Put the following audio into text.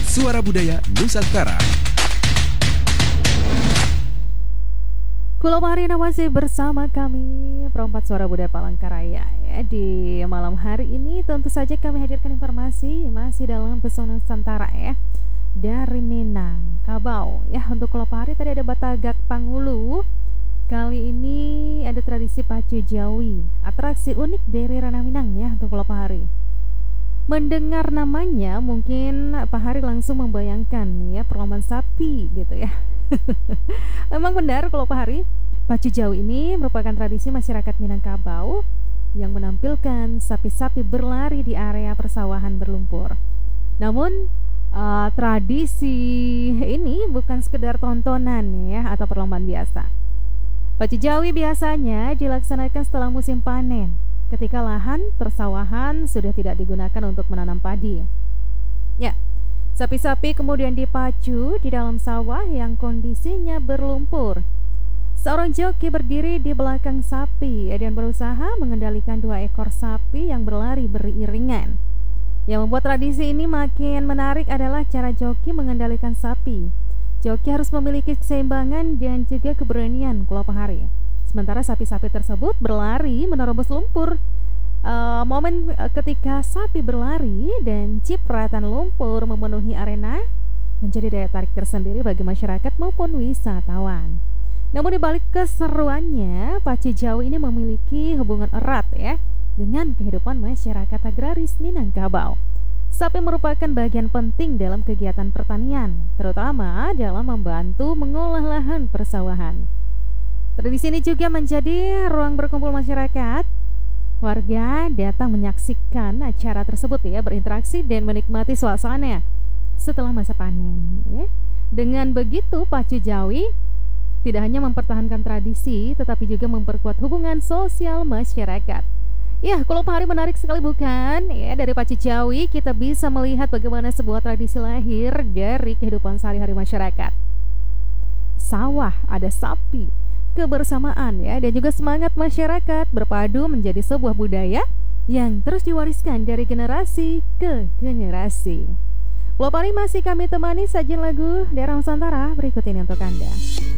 Suara Budaya Nusantara. Kulo Marina masih bersama kami Perempat Suara Budaya Palangkaraya ya. Di malam hari ini tentu saja kami hadirkan informasi masih dalam pesona Nusantara ya, dari Minangkabau ya. Untuk Kulo Pahari tadi ada Batagak Pangulu. Kali ini ada tradisi Pacu Jawi, atraksi unik dari Ranah Minang ya untuk Kulo Pahari. Mendengar namanya mungkin Pak Hari langsung membayangkan ya perlombaan sapi gitu ya. Memang benar kalau Pak Hari, Pacu Jawi ini merupakan tradisi masyarakat Minangkabau yang menampilkan sapi-sapi berlari di area persawahan berlumpur. Namun tradisi ini bukan sekedar tontonan ya atau perlombaan biasa. Pacu Jawi biasanya dilaksanakan setelah musim panen, ketika lahan persawahan sudah tidak digunakan untuk menanam padi. Ya, sapi-sapi kemudian dipacu di dalam sawah yang kondisinya berlumpur. Seorang joki berdiri di belakang sapi dan berusaha mengendalikan 2 ekor sapi yang berlari beriringan. Yang membuat tradisi ini makin menarik adalah cara joki mengendalikan sapi. Joki harus memiliki keseimbangan dan juga keberanian Kulo Pahari. Sementara sapi-sapi tersebut berlari menerobos lumpur. Momen ketika sapi berlari dan cipratan lumpur memenuhi arena menjadi daya tarik tersendiri bagi masyarakat maupun wisatawan. Namun dibalik keseruannya, Pacu Jawi ini memiliki hubungan erat ya dengan kehidupan masyarakat agraris Minangkabau. Sapi merupakan bagian penting dalam kegiatan pertanian, terutama dalam membantu mengolah lahan persawahan. Tradisi ini juga menjadi ruang berkumpul masyarakat. Warga datang menyaksikan acara tersebut ya, berinteraksi dan menikmati suasana setelah masa panen ya. Dengan begitu Pacu Jawi tidak hanya mempertahankan tradisi tetapi juga memperkuat hubungan sosial masyarakat. Ya, Kulo Pahari menarik sekali bukan? Ya, dari Pacu Jawi kita bisa melihat bagaimana sebuah tradisi lahir dari kehidupan sehari-hari masyarakat. Sawah, ada sapi, kebersamaan ya, dan juga semangat masyarakat berpadu menjadi sebuah budaya yang terus diwariskan dari generasi ke generasi. Kulo Pahari masih kami temani sajian lagu daerah Nusantara berikut ini untuk Anda.